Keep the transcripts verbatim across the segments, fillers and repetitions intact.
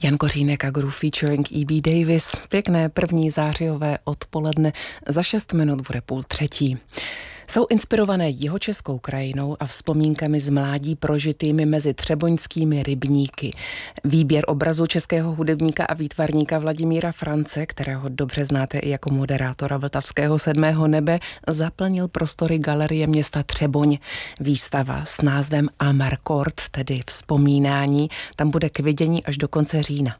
Jan Kořínek a Guru featuring E B Davis. Pěkné první zářijové odpoledne, za šest minut bude půl třetí. Jsou inspirované jihočeskou krajinou a vzpomínkami z mládí prožitými mezi třeboňskými rybníky. Výběr obrazu českého hudebníka a výtvarníka Vladimíra France, kterého dobře znáte i jako moderátora Vltavského sedmého nebe, zaplnil prostory galerie města Třeboň. Výstava s názvem Amarcord, tedy vzpomínání, tam bude k vidění až do konce října.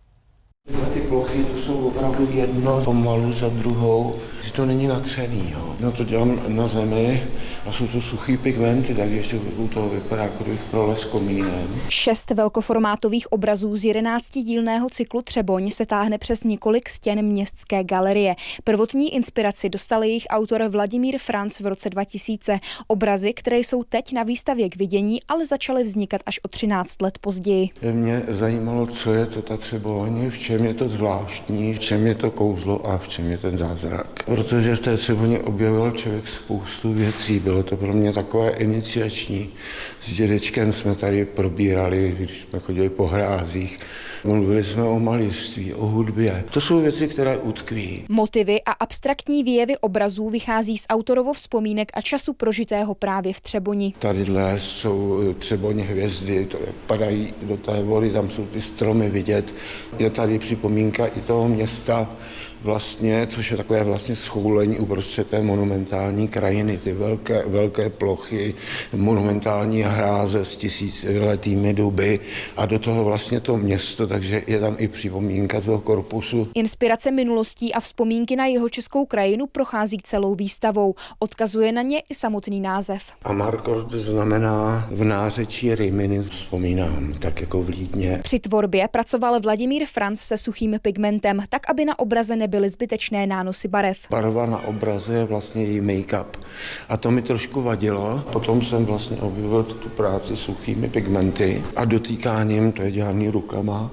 Ty plochy to jsou opravdu jedno pomalu za druhou, že to není natřený. Jo. No to dělám na zemi a jsou to suchý pigmenty, takže ještě u toho vypadá, jako bych prolez komínem. Šest velkoformátových obrazů z jedenáctidílného cyklu Třeboň se táhne přes několik stěn městské galerie. Prvotní inspiraci dostal jejich autor Vladimír France v roce dva tisíce. Obrazy, které jsou teď na výstavě k vidění, ale začaly vznikat až o třináct let později. Mě zajímalo, co je to ta Třeboň, v čem je to zvláštní, v čem je to kouzlo a v čem je ten zázrak. Protože v té Třeboni objevil člověk spoustu věcí. Bylo to pro mě takové iniciační. S dědečkem jsme tady probírali, když jsme chodili po hrázích. Mluvili jsme o malířství, o hudbě. To jsou věci, které utkví. Motivy a abstraktní výjevy obrazů vychází z autorovo vzpomínek a času prožitého právě v Třeboni. Tadyhle jsou Třeboň hvězdy, to jak padají do té vody, tam jsou ty stromy vidět. Je tady připomínka i toho města vlastně, což je takové vlastně schoulení uprostřed té monumentální krajiny, ty velké, velké plochy, monumentální hráze s tisíciletými duby a do toho vlastně to město, takže je tam i připomínka toho korpusu. Inspirace minulostí a vzpomínky na jihočeskou krajinu prochází celou výstavou. Odkazuje na ně i samotný název. Amarcord znamená v nářečí Rimini, vzpomínám, tak jako v Lídně. Při tvorbě pracoval Vladimír France se suchým pigmentem, tak aby na obraze nebyly zbytečné nánosy barev. Barva na obraze je vlastně její make-up. A to mi trošku vadilo. Potom jsem vlastně objevil tu práci suchými pigmenty a dotýkáním, to je dělaný rukama.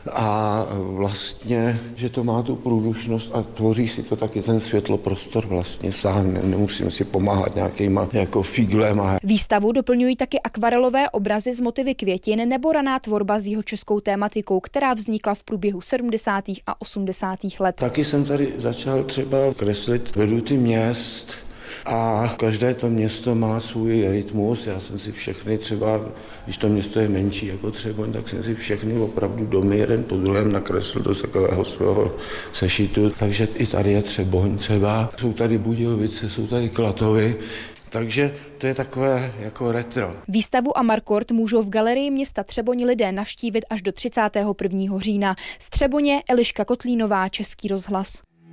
A vlastně, že to má tu průdušnost a tvoří si to taky ten světloprostor vlastně sám. Nemusím si pomáhat nějakýma jako figlem. Výstavu doplňují taky akvarelové obrazy z motivy květin nebo raná tvorba s jihočeskou tématikou, která vznikla v průběhu sedmdesátých a osmdesátých let. Taky jsem tady začal třeba kreslit veduty měst. A každé to město má svůj rytmus. Já jsem si všechny třeba, když to město je menší jako Třeboň, tak jsem si všechny opravdu domy jeden po druhém nakreslil do takového svého sešitu. Takže i tady je Třeboň třeba. Jsou tady Budějovice, jsou tady Klatovy. Takže to je takové jako retro. Výstavu Amarcord můžou v galerii města Třeboň lidé navštívit až do třicátého prvního října. Z Třeboně Eliška Kotlínová, Český rozhlas.